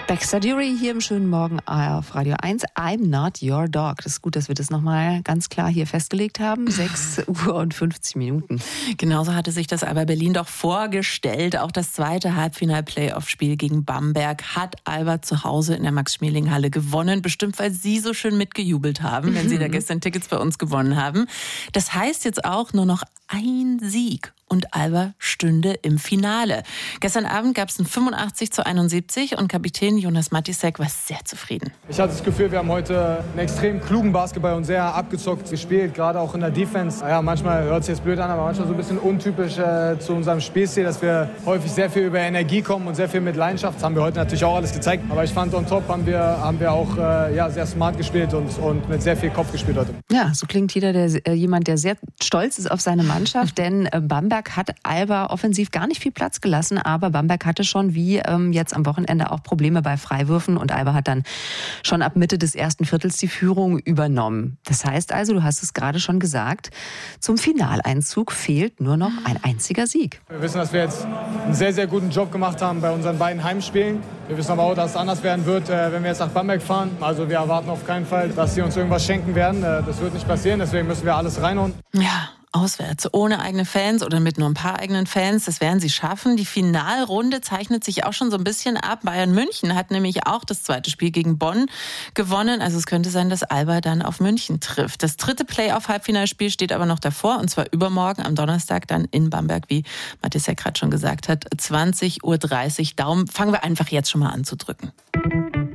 Baxter Dury hier im schönen Morgen auf Radio 1. I'm not your dog. Das ist gut, dass wir das nochmal ganz klar hier festgelegt haben. 6 Uhr und 50 Minuten. Genauso hatte sich das Alba Berlin doch vorgestellt. Auch das zweite Halbfinal-Playoff-Spiel gegen Bamberg hat Alba zu Hause in der Max-Schmeling-Halle gewonnen. Bestimmt, weil Sie so schön mitgejubelt haben, wenn Sie da gestern Tickets bei uns gewonnen haben. Das heißt jetzt auch nur noch ein Sieg und Alba stünde im Finale. Gestern Abend gab es ein 85:71 und Kapitän Jonas Matisek war sehr zufrieden. Ich hatte das Gefühl, wir haben heute einen extrem klugen Basketball und sehr abgezockt gespielt, gerade auch in der Defense. Ja, manchmal hört es jetzt blöd an, aber manchmal so ein bisschen untypisch zu unserem Spielstil, dass wir häufig sehr viel über Energie kommen und sehr viel mit Leidenschaft. Das haben wir heute natürlich auch alles gezeigt. Aber ich fand, on top haben wir auch sehr smart gespielt und mit sehr viel Kopf gespielt heute. Ja, so klingt jemand, der sehr stolz ist auf seine Mannschaft, denn Bamberg hat Alba offensiv gar nicht viel Platz gelassen, aber Bamberg hatte schon wie jetzt am Wochenende auch Probleme bei Freiwürfen und Alba hat dann schon ab Mitte des ersten Viertels die Führung übernommen. Das heißt also, du hast es gerade schon gesagt, zum Finaleinzug fehlt nur noch ein einziger Sieg. Wir wissen, dass wir jetzt einen sehr, sehr guten Job gemacht haben bei unseren beiden Heimspielen. Wir wissen aber auch, dass es anders werden wird, wenn wir jetzt nach Bamberg fahren. Also wir erwarten auf keinen Fall, dass sie uns irgendwas schenken werden. Das wird nicht passieren, deswegen müssen wir alles reinhauen. Ja, auswärts, ohne eigene Fans oder mit nur ein paar eigenen Fans, das werden sie schaffen. Die Finalrunde zeichnet sich auch schon so ein bisschen ab. Bayern München hat nämlich auch das zweite Spiel gegen Bonn gewonnen. Also es könnte sein, dass Alba dann auf München trifft. Das dritte Playoff-Halbfinalspiel steht aber noch davor und zwar übermorgen am Donnerstag dann in Bamberg, wie Matthias ja gerade schon gesagt hat, 20:30 Uhr. Daumen fangen wir einfach jetzt schon mal an zu drücken.